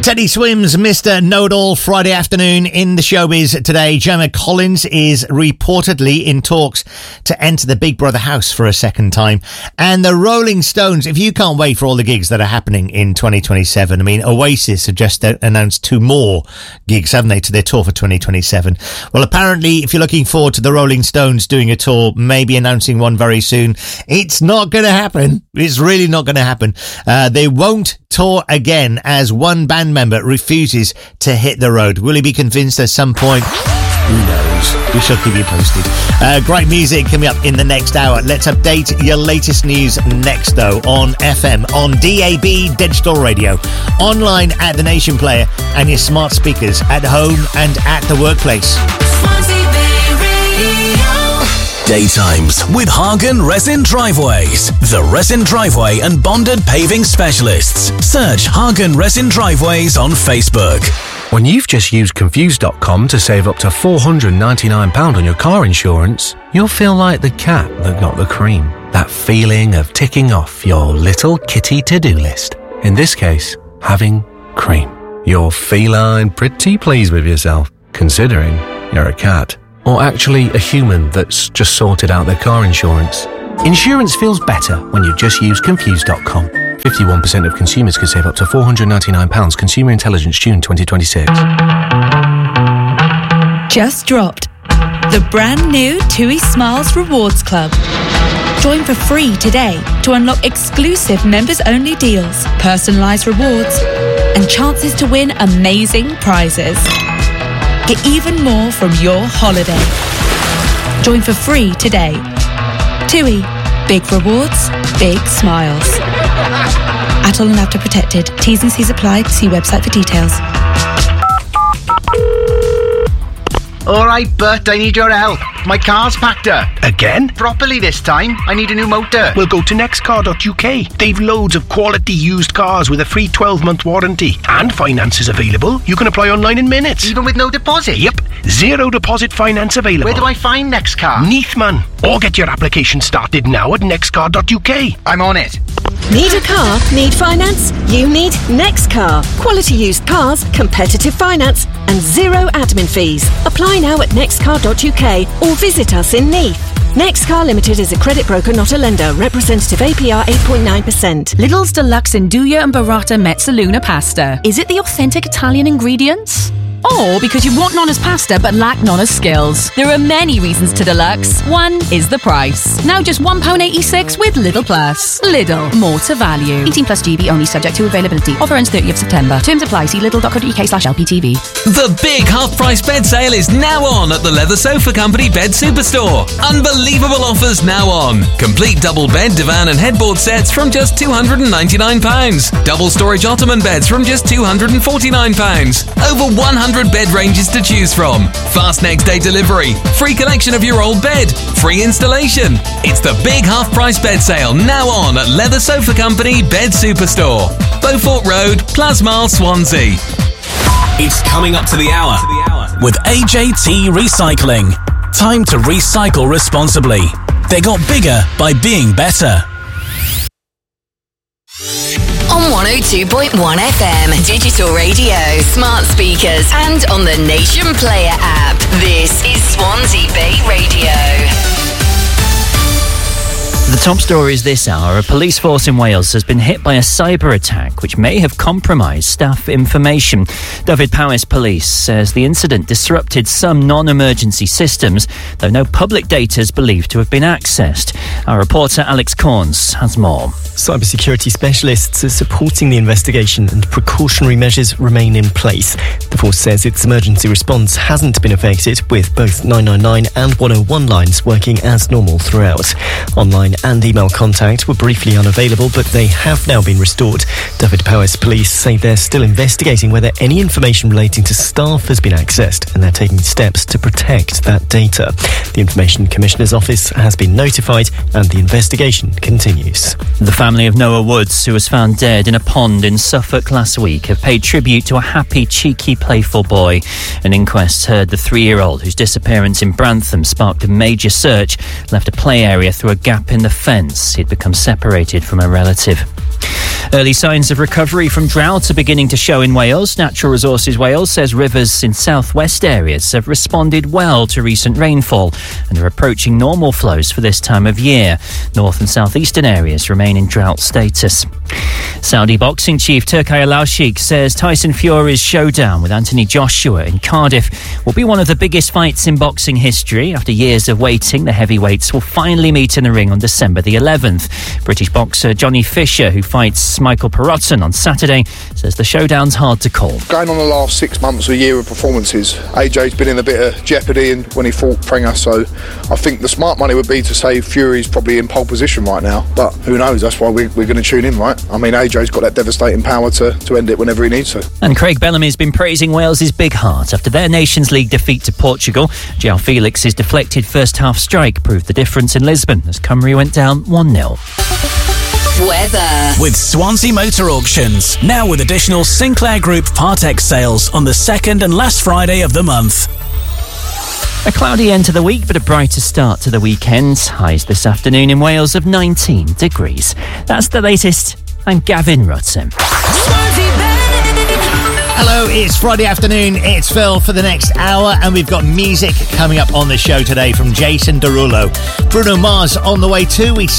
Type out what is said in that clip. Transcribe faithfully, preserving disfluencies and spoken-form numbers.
Teddy Swims, Mister Know-It-All, Friday afternoon in the showbiz today. Gemma Collins is reportedly in talks to enter the Big Brother house for a second time. And the Rolling Stones, if you can't wait for all the gigs that are happening in twenty twenty-seven, I mean, Oasis have just announced two more gigs, haven't they, to their tour for twenty twenty-seven. Well, apparently, if you're looking forward to the Rolling Stones doing a tour, maybe announcing one very soon, it's not going to happen. It's really not going to happen. Uh, they won't tour again as one band member refuses to hit the road. Will he be convinced at some point? Who knows? We shall keep you posted. Uh, great music coming up in the next hour. Let's update your latest news next, though, on F M, on D A B Digital Radio, online at the Nation Player, and your smart speakers at home and at the workplace. Daytimes with Hagen Resin Driveways, the resin driveway and bonded paving specialists. Search Hagen Resin Driveways on Facebook. When you've just used Confused dot com to save up to four hundred ninety-nine pounds on your car insurance, you'll feel like the cat that got the cream. That feeling of ticking off your little kitty to-do list. In this case, having cream. You're feline pretty pleased with yourself, considering you're a cat. Or actually a human that's just sorted out their car insurance. Insurance feels better when you just use Confused dot com. fifty-one percent of consumers could save up to four hundred ninety-nine pounds. Consumer Intelligence, June twenty twenty-six. Just dropped. The brand new TUI Smiles Rewards Club. Join for free today to unlock exclusive members-only deals, personalised rewards, and chances to win amazing prizes. Get even more from your holiday. Join for free today. TUI. Big rewards, big smiles. Atoll and After Protected. T's and C's apply. See website for details. Alright, but I need your help. My car's packed up. Again? Properly this time. I need a new motor. We'll go to next car dot U K. They've loads of quality used cars with a free twelve-month warranty. And finance is available. You can apply online in minutes. Even with no deposit? Yep. Zero deposit finance available. Where do I find Next Car? Neathman. Or get your application started now at next car dot U K. I'm on it. Need a car? Need finance? You need Next Car. Quality used cars, competitive finance, and zero admin fees. Apply now at next car dot U K or visit us in Neath. Next Car Limited is a credit broker, not a lender. Representative A P R eight point nine percent. Lidl's Deluxe Nduja and Burrata Mezzaluna pasta. Is it the authentic Italian ingredients? Or because you want Nonna's pasta but lack Nonna's skills. There are many reasons to deluxe. One is the price. Now just one pound eighty-six with Lidl Plus. Lidl, more to value. eighteen plus G B only, subject to availability. Offer ends thirtieth of September. Terms apply. See lidl dot co dot U K slash L P T V. The big half-price bed sale is now on at the Leather Sofa Company Bed Superstore. Unbelievable offers now on. Complete double bed, divan and headboard sets from just two hundred ninety-nine pounds. Double storage ottoman beds from just two hundred forty-nine pounds. Over one hundred bed ranges to choose from. Fast next day delivery. Free collection of your old bed. Free installation. It's the big half-price bed sale now on at Leather Sofa Company Bed Superstore. Beaufort Road, Plasmar, Swansea. It's coming up to the hour with A J T Recycling. Time to recycle responsibly. They got bigger by being better. On one oh two point one F M, digital radio, smart speakers, and on the Nation Player app. This is Swansea Bay Radio. The top stories this hour: a police force in Wales has been hit by a cyber attack which may have compromised staff information. Dyfed-Powys Police says the incident disrupted some non-emergency systems, though no public data is believed to have been accessed. Our reporter Alex Corns has more. Cybersecurity specialists are supporting the investigation and precautionary measures remain in place. The force says its emergency response hasn't been affected, with both nine nine nine and one oh one lines working as normal throughout. Online and email contact were briefly unavailable, but they have now been restored. Dyfed-Powys Police say they're still investigating whether any information relating to staff has been accessed, and they're taking steps to protect that data. The Information Commissioner's Office has been notified and the investigation continues. The family of Noah Woods, who was found dead in a pond in Suffolk last week, have paid tribute to a happy, cheeky, playful boy. An inquest heard the three-year-old, whose disappearance in Brantham sparked a major search, left a play area through a gap in the fence. He'd become separated from a relative. Early signs of recovery from drought are beginning to show in Wales. Natural Resources Wales says rivers in southwest areas have responded well to recent rainfall and are approaching normal flows for this time of year. North and southeastern areas remain in drought status. Saudi boxing chief Turki Al-Sheikh says Tyson Fury's showdown with Anthony Joshua in Cardiff will be one of the biggest fights in boxing history. After years of waiting, the heavyweights will finally meet in the ring on December the eleventh. British boxer Johnny Fisher, who fights Michael Perotton on Saturday, says the showdown's hard to call. Going on the last six months or a year of performances, A J's been in a bit of jeopardy and when he fought Prenger, so I think the smart money would be to say Fury's probably in pole position right now, but who knows, that's why we, we're going to tune in, right? I mean, A J's got that devastating power to, to end it whenever he needs to. And Craig Bellamy's been praising Wales's big heart after their Nations League defeat to Portugal. João Felix's deflected first half strike proved the difference in Lisbon as Cymru went down one nil. Weather. With Swansea Motor Auctions, now with additional Sinclair Group Part-X sales on the second and last Friday of the month. A cloudy end to the week, but a brighter start to the weekend. Highs this afternoon in Wales of nineteen degrees. That's the latest. I'm Gavin Rutson. Hello, it's Friday afternoon. It's Phil for the next hour, and we've got music coming up on the show today from Jason Derulo. Bruno Mars on the way too. We